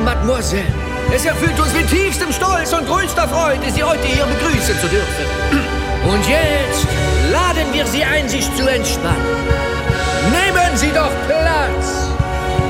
Mademoiselle. Es erfüllt uns mit tiefstem Stolz und größter Freude, Sie heute hier begrüßen zu dürfen. Und jetzt laden wir Sie ein, sich zu entspannen. Nehmen Sie doch